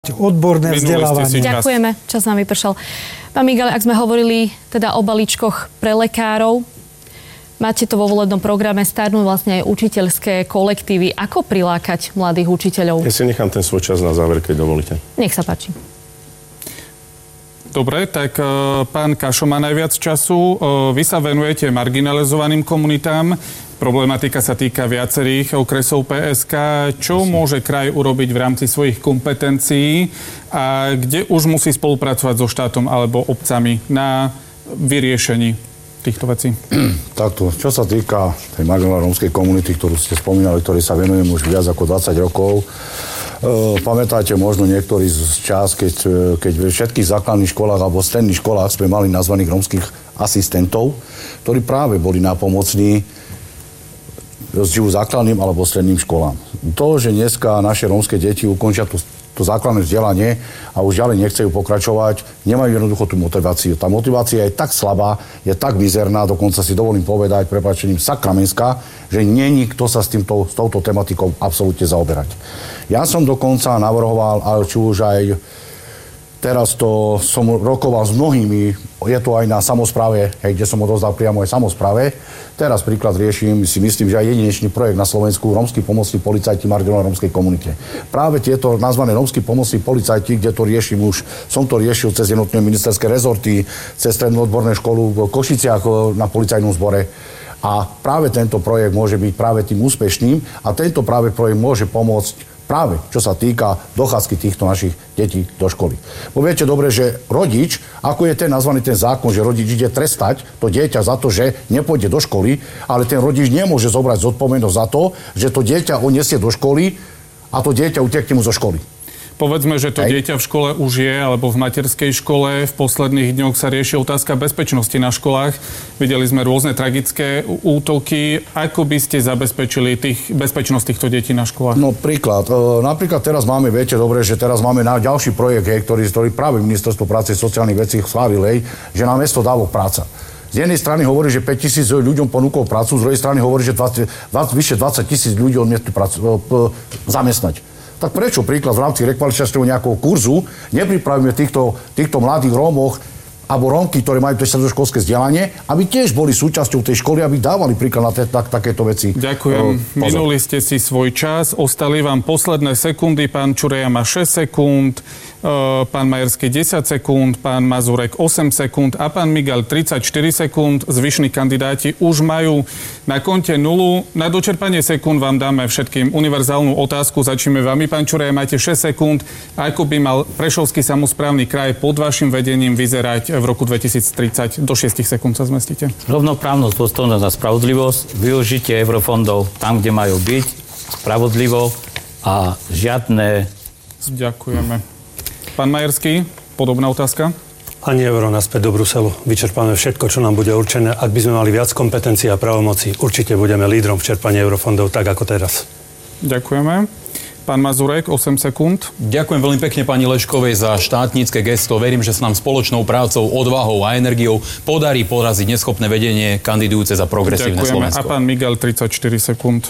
odborné vzdelávanie. Ďakujeme, čas nám vypršal. Pán Miguel, ak sme hovorili teda o balíčkoch pre lekárov, máte to vo volebnom programe, starnú vlastne aj učiteľské kolektívy. Ako prilákať mladých učiteľov? Ja si nechám ten svoj čas na záver, keď dovolíte. Nech sa páči. Dobre, tak pán Kašo má najviac času. Vy sa venujete marginalizovaným komunitám. Problematika sa týka viacerých okresov PSK. Čo môže kraj urobiť v rámci svojich kompetencií a kde už musí spolupracovať so štátom alebo obcami na vyriešení týchto vecí? Takto, čo sa týka tej marginalizovanej rómskej komunity, ktorú ste spomínali, ktorí sa venujem už viac ako 20 rokov, pamätáte možno niektorí z čas, keď v všetkých základných školách alebo stredných školách sme mali nazvaných rómskych asistentov, ktorí práve boli nápomocní základným alebo stredným školám. To, že dneska naše rómske deti ukončia to základné vzdelanie a už ďalej nechcejú pokračovať, nemajú jednoducho tú motiváciu. Tá motivácia je tak slabá, je tak mizerná, dokonca si dovolím povedať, prepáčením sakramenská, že nie nikto sa s touto tematikou absolútne zaoberať. Ja som dokonca navrhoval, ale či už aj teraz to som rokoval s mnohými, je to aj na samospráve, kde som odovzdal priamo aj samospráve. Teraz príklad riešim, si myslím, že aj jedinečný projekt na Slovensku, rómski pomocní policajti marginalizovanej rómskej komunite. Práve tieto nazvané rómski pomocní policajti, kde to riešim už, som to riešil cez jednotlivé ministerské rezorty, cez strednú odbornú školu v Košiciach na policajnom zbore. A práve tento projekt môže byť práve tým úspešným a tento práve projekt môže pomôcť práve, čo sa týka dochádzky týchto našich detí do školy. Bo viete dobre, že rodič, ako je ten nazvaný ten zákon, že rodič ide trestať to dieťa za to, že nepôjde do školy, ale ten rodič nemôže zobrať zodpovednosť za to, že to dieťa uniesie do školy a to dieťa utekne mu zo školy. Povedzme, že to dieťa v škole už je, alebo v materskej škole. V posledných dňoch sa rieši otázka bezpečnosti na školách. Videli sme rôzne tragické útoky. Ako by ste zabezpečili bezpečnosť týchto detí na školách? No príklad. Napríklad teraz máme, viete dobre, že teraz máme na ďalší projekt, ktorý práve Ministerstvo práce a sociálnych vecí schválil, že nám mesto dávok práca. Z jednej strany hovorí, že 5 000 ľuďom ponúkol prácu, z druhej strany hovorí, že vyše 20 000 ľudí odmietli zamestnať. Tak prečo príklad v rámci rekvalifikačného nejakého kurzu nepripravíme týchto mladých Rómoch alebo Rómky, ktoré majú stredoškolské vzdelanie, aby tiež boli súčasťou tej školy, aby dávali príklad na takéto veci. Ďakujem. Minuli ste si svoj čas, ostali vám posledné sekundy. Pán Čureja má 6 sekúnd, pán Majerský 10 sekúnd, pán Mazurek 8 sekúnd a pán Miguel 34 sekúnd. Zvyšní kandidáti už majú na konte nulu. Na dočerpanie sekúnd vám dáme všetkým univerzálnu otázku. Začneme vami, pán Čureja, máte 6 sekúnd. Ako by mal Prešovský samosprávny kraj pod vašim vedením vyzerať v roku 2030? Do 6 sekúnd sa zmestíte. Rovnoprávnosť, dôstojnosť a spravodlivosť, využitie eurofondov tam, kde majú byť, spravodlivo a žiadne... Ďakujeme. Pán Majerský, podobná otázka? Ani euro naspäť do Bruselu. Vyčerpáme všetko, čo nám bude určené. Ak by sme mali viac kompetencií a právomocí, určite budeme lídrom v čerpaní eurofondov, tak ako teraz. Ďakujeme. Pán Mazurek, 8 sekúnd. Ďakujem veľmi pekne pani Leškovej za štátnické gesto. Verím, že sa nám spoločnou prácou, odvahou a energiou podarí poraziť neschopné vedenie kandidujúce za progresívne Ďakujeme. Slovensko. A pán Miguel, 34 sekúnd.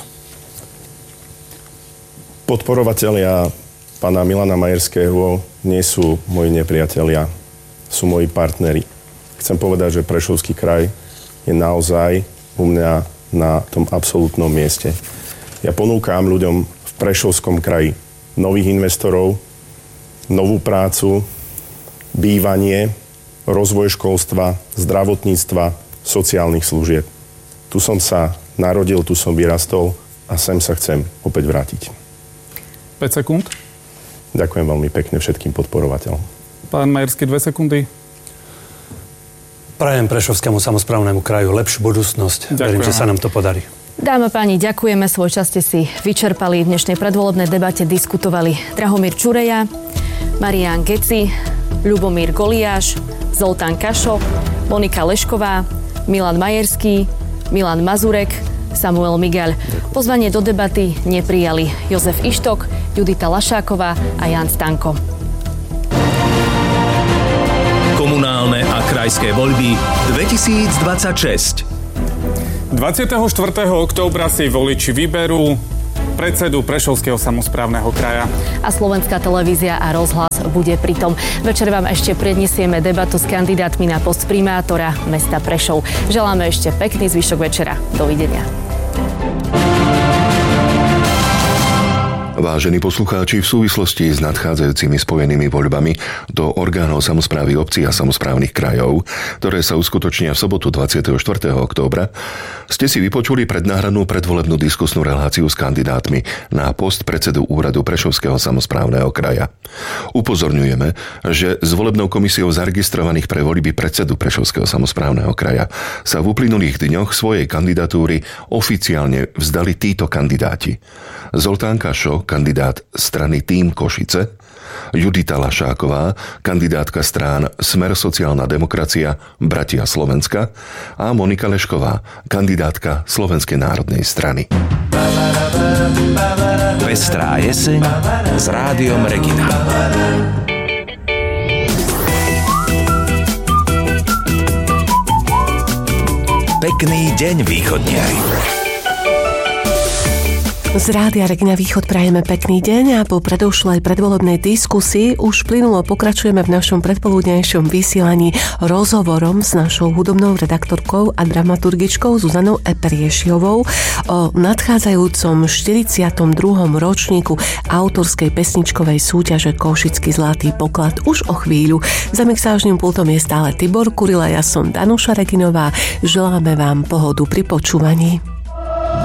Podporovatelia pána Milana Majerského nie sú moji nepriatelia, sú moji partneri. Chcem povedať, že Prešovský kraj je naozaj u mňa na tom absolútnom mieste. Ja ponúkam ľuďom v Prešovskom kraji nových investorov, novú prácu, bývanie, rozvoj školstva, zdravotníctva, sociálnych služieb. Tu som sa narodil, tu som vyrastol a sem sa chcem opäť vrátiť. 5 sekúnd. Ďakujem veľmi pekne všetkým podporovateľom. Pán Majerský, 2 sekundy. Prajem Prešovskému samosprávnemu kraju lepšiu budúcnosť. Verím, že sa nám to podarí. Dámy a páni, ďakujeme. Svoj čas ste si vyčerpali. V dnešnej predvolebnej debate diskutovali Drahomír Čureja, Marián Geci, Ľubomír Goliáš, Zoltán Kašo, Monika Lešková, Milan Majerský, Milan Mazurek, Samuel Miguel. Pozvanie do debaty neprijali Jozef Ištok, Judita Lašáková a Jan Stanko. Komunálne a krajské voľby 2026. 24. októbra si voliči vyberú predsedu Prešovského samosprávneho kraja. A Slovenská televízia a rozhlas bude pritom. Večer vám ešte predniesieme debatu s kandidátmi na post primátora mesta Prešov. Želáme ešte pekný zvyšok večera. Dovidenia. Vážení poslucháči, v súvislosti s nadchádzajúcimi spojenými voľbami do orgánov samosprávy obcí a samosprávnych krajov, ktoré sa uskutočnia v sobotu 24. októbra, ste si vypočuli prednáhranú predvolebnú diskusnú reláciu s kandidátmi na post predsedu úradu Prešovského samosprávneho kraja. Upozorňujeme, že s volebnou komisiou zaregistrovaných pre voľby predsedu Prešovského samosprávneho kraja sa v uplynulých dňoch svojej kandidatúry oficiálne vzdali títo kandidáti: Zoltán Kašo, kandidát strany Tým Košice, Judita Lašáková, kandidátka strán Smer sociálna demokracia Bratia Slovenska a Monika Lešková, kandidátka Slovenskej národnej strany. Pestrá jeseň s Rádiom Regina. Pekný deň, východniari. Z Rádia Regina Východ prajeme pekný deň a po predošlej predvolebnej diskusii už plynulo pokračujeme v našom predpoludnejšom vysielaní rozhovorom s našou hudobnou redaktorkou a dramaturgičkou Zuzanou Eperiešiovou o nadchádzajúcom 42. ročníku autorskej pesničkovej súťaže Košický zlatý poklad už o chvíľu. Za mixážnym pultom je stále Tibor Kurila, ja som Danuša Reginová. Želáme vám pohodu pri počúvaní.